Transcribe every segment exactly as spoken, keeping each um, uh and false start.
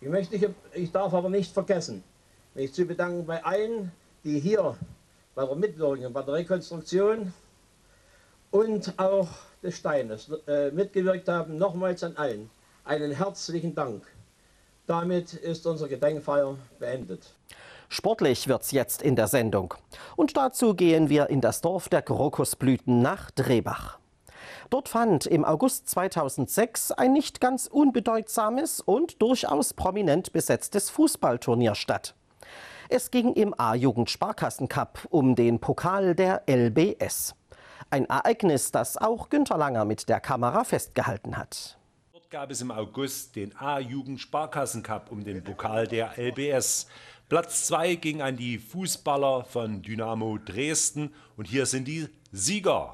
Ich, möchte, ich, ich darf aber nicht vergessen, mich zu bedanken bei allen, die hier bei der Mitwirkung, bei der Rekonstruktion und auch des Steines äh, mitgewirkt haben. Nochmals an allen einen herzlichen Dank. Damit ist unsere Gedenkfeier beendet. Sportlich wird's jetzt in der Sendung. Und dazu gehen wir in das Dorf der Krokusblüten nach Drehbach. Dort fand im August zweitausendsechs ein nicht ganz unbedeutsames und durchaus prominent besetztes Fußballturnier statt. Es ging im A-Jugend-Sparkassen-Cup um den Pokal der L B S. Ein Ereignis, das auch Günter Langer mit der Kamera festgehalten hat. Dort gab es im August den A-Jugend-Sparkassen-Cup um den Pokal der L B S. Platz zwei ging an die Fußballer von Dynamo Dresden und hier sind die Sieger.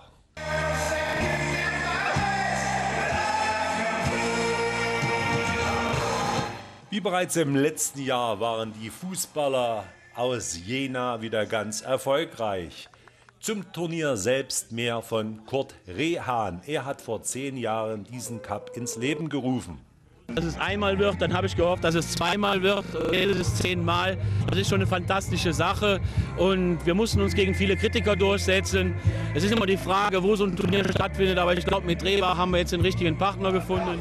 Wie bereits im letzten Jahr waren die Fußballer aus Jena wieder ganz erfolgreich. Zum Turnier selbst mehr von Kurt Rehan. Er hat vor zehn Jahren diesen Cup ins Leben gerufen. Dass es einmal wird, dann habe ich gehofft, dass es zweimal wird, jedes zehnmal. Das ist schon eine fantastische Sache und wir mussten uns gegen viele Kritiker durchsetzen. Es ist immer die Frage, wo so ein Turnier stattfindet, aber ich glaube, mit Drehbach haben wir jetzt den richtigen Partner gefunden.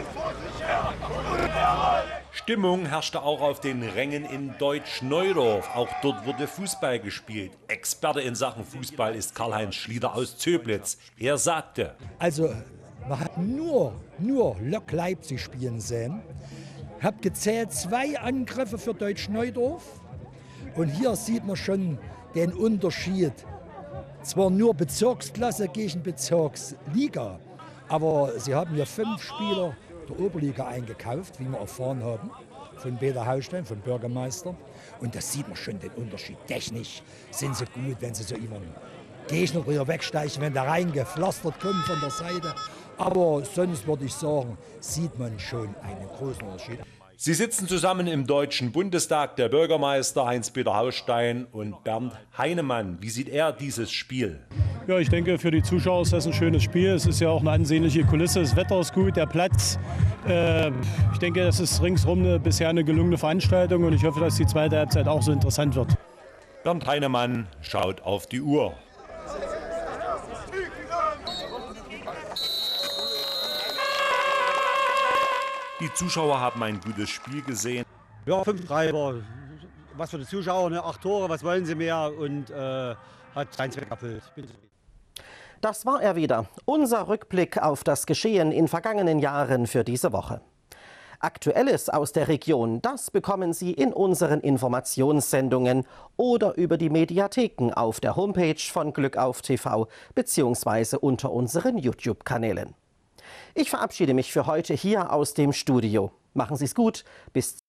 Stimmung herrschte auch auf den Rängen in Deutsch-Neudorf. Auch dort wurde Fußball gespielt. Experte in Sachen Fußball ist Karl-Heinz Schlieder aus Zöblitz. Er sagte: Also, man hat nur, nur Lok Leipzig spielen sehen. Ich habe gezählt, zwei Angriffe für Deutsch-Neudorf. Und hier sieht man schon den Unterschied. Zwar nur Bezirksklasse gegen Bezirksliga, aber sie haben hier fünf Spieler der Oberliga eingekauft, wie wir erfahren haben, von Peter Haustein, vom Bürgermeister. Und da sieht man schon den Unterschied. Technisch sind sie gut, wenn sie so über den Gegner drüber wegsteigen, wenn der reingepflastert kommt von der Seite. Aber sonst würde ich sagen, sieht man schon einen großen Unterschied. Sie sitzen zusammen im Deutschen Bundestag, der Bürgermeister Heinz-Peter Haustein und Bernd Heinemann. Wie sieht er dieses Spiel? Ja, ich denke, für die Zuschauer ist das ein schönes Spiel. Es ist ja auch eine ansehnliche Kulisse. Das Wetter ist gut, der Platz. Äh, ich denke, das ist ringsherum eine, bisher eine gelungene Veranstaltung und ich hoffe, dass die zweite Halbzeit auch so interessant wird. Bernd Heinemann schaut auf die Uhr. Die Zuschauer haben ein gutes Spiel gesehen. Ja, fünf drei war was für die Zuschauer, ne? Acht Tore, was wollen sie mehr und äh, hat seinen Zweck erfüllt. Das war er wieder, unser Rückblick auf das Geschehen in vergangenen Jahren für diese Woche. Aktuelles aus der Region, das bekommen Sie in unseren Informationssendungen oder über die Mediatheken auf der Homepage von Glück auf T V bzw. unter unseren YouTube-Kanälen. Ich verabschiede mich für heute hier aus dem Studio. Machen Sie es gut, bis